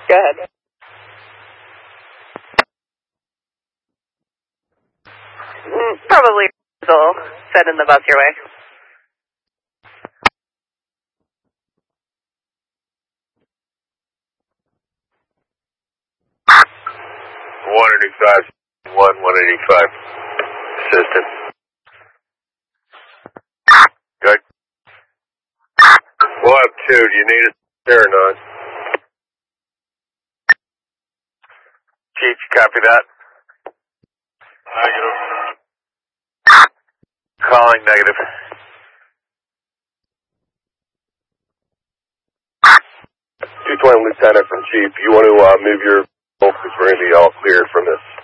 Go ahead. Probably sending the bus your way. $185, assistant. Good. We'll have 2. Do you need us there or not? Chief, copy that? Negative. Calling negative. 220 Lieutenant from Chief. You want to move your because we're going to be all clear from this.